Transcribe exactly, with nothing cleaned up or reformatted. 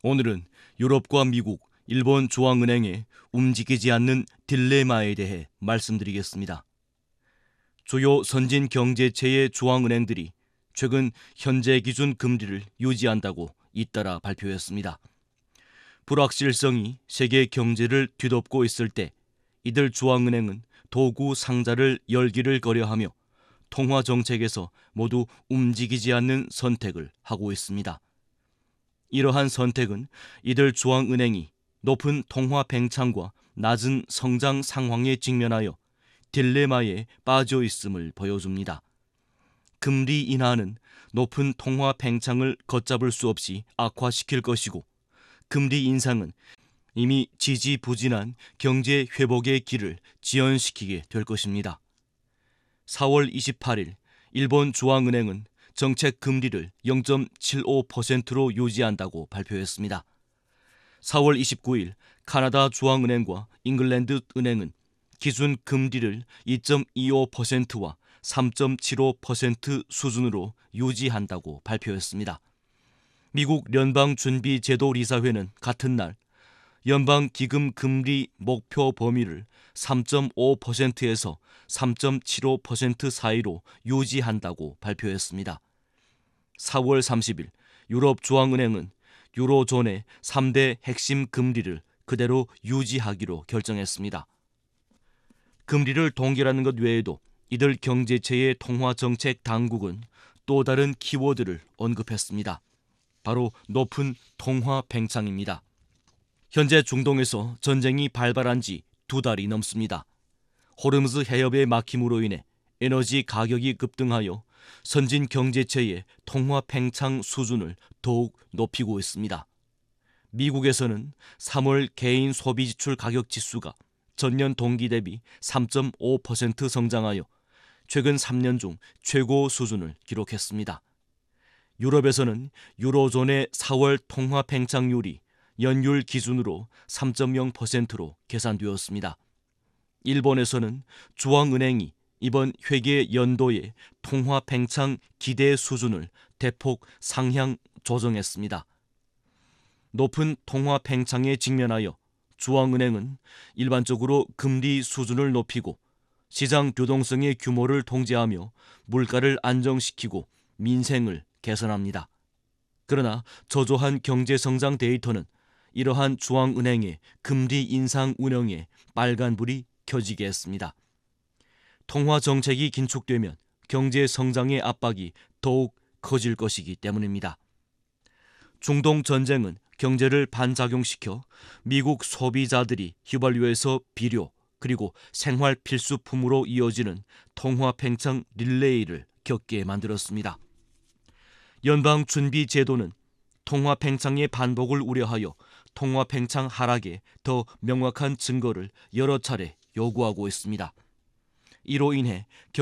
오늘은 유럽과 미국, 일본 중앙은행의 움직이지 않는 딜레마에 대해 말씀드리겠습니다. 주요 선진 경제체의 중앙은행들이 최근 현재 기준 금리를 유지한다고 잇따라 발표했습니다. 불확실성이 세계 경제를 뒤덮고 있을 때 이들 중앙은행은 도구 상자를 열기를 꺼려하며 통화 정책에서 모두 움직이지 않는 선택을 하고 있습니다. 이러한 선택은 이들 중앙은행이 높은 통화 팽창과 낮은 성장 상황에 직면하여 딜레마에 빠져 있음을 보여줍니다. 금리 인하는 높은 통화 팽창을 걷잡을 수 없이 악화시킬 것이고, 금리 인상은 이미 지지부진한 경제 회복의 길을 지연시키게 될 것입니다. 사월 이십팔일 일본 중앙은행은 정책 금리를 영 점 칠오 퍼센트로 유지한다고 발표했습니다. 사월 이십구일 카나다 중앙은행과 잉글랜드 은행은 기준 금리를 이 점 이오 퍼센트와 삼 점 칠오 퍼센트 수준으로 유지한다고 발표했습니다. 미국 연방준비제도이사회는 같은 날 연방기금 금리 목표 범위를 삼 점 오 퍼센트에서 삼 점 칠오 퍼센트 사이로 유지한다고 발표했습니다. 사월 삼십일 유럽중앙은행은 유로존의 삼 대 핵심 금리를 그대로 유지하기로 결정했습니다. 금리를 동결하는 것 외에도 이들 경제체의 통화정책 당국은 또 다른 키워드를 언급했습니다. 바로 높은 통화 팽창입니다. 현재 중동에서 전쟁이 발발한 지 두 달이 넘습니다. 호르무즈 해협의 막힘으로 인해 에너지 가격이 급등하여 선진 경제체의 통화 팽창 수준을 더욱 높이고 있습니다. 미국에서는 삼월 개인 소비 지출 가격 지수가 전년 동기 대비 삼 점 오 퍼센트 성장하여 최근 삼 년 중 최고 수준을 기록했습니다. 유럽에서는 유로존의 사월 통화 팽창률이 연율 기준으로 삼 점 영 퍼센트로 계산되었습니다. 일본에서는 중앙은행이 이번 회계 연도의 통화 팽창 기대 수준을 대폭 상향 조정했습니다. 높은 통화 팽창에 직면하여 중앙은행은 일반적으로 금리 수준을 높이고 시장 유동성의 규모를 통제하며 물가를 안정시키고 민생을 개선합니다. 그러나 저조한 경제성장 데이터는 이러한 중앙은행의 금리 인상 운영에 빨간불이 켜지게 했습니다. 통화 정책이 긴축되면 경제 성장의 압박이 더욱 커질 것이기 때문입니다. 중동 전쟁은 경제를 반작용시켜 미국 소비자들이 휘발유에서 비료 그리고 생활 필수품으로 이어지는 통화 팽창 릴레이를 겪게 만들었습니다. 연방준비제도는 통화 팽창의 반복을 우려하여 통화 팽창 하락에 더 명확한 증거를 여러 차례 요구하고 있습니다. 이로 인해